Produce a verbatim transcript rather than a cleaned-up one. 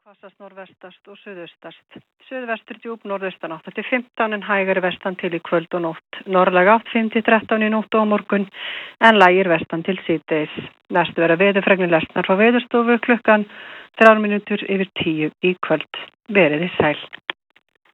Hvassast norðvestast og suðaustast. Suðvestur djúp norðaustan átta til fimmtán en hægari vestan til í kvöld og nótt. Norðlæg átt fimm til þrettán í nótt og á morgun en lægir vestan til síðdegis. Næst verða veðurfregnir lesnar frá Veðurstofu klukkan þrjár mínútur yfir tíu í kvöld. Verið þið sæl.